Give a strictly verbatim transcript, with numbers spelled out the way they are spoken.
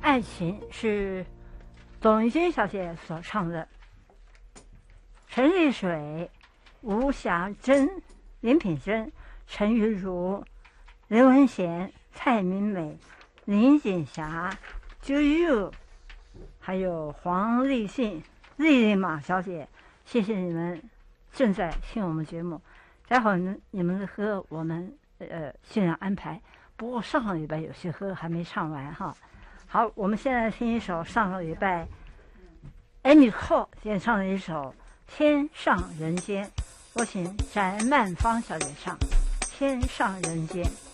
爱情是董玉君小姐所唱的。陈丽水、吴霞珍、林品珍、陈玉茹、刘文贤、蔡明美、林锦霞、啾啾，还有黄立信、丽丽马小姐，谢谢你们正在听我们节目。待会儿呢，你们的歌我们呃尽量安排。不过上个礼拜有些歌还没唱完哈。好，我们现在听一首上个礼拜 Amy Cole 演唱的一首《天上人间》，我请翟曼芳小姐唱《天上人间》。